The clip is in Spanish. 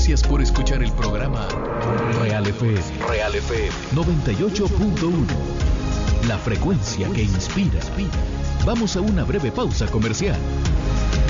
Gracias por escuchar el programa Real FM 98.1. La frecuencia que inspira. Vamos a una breve pausa comercial.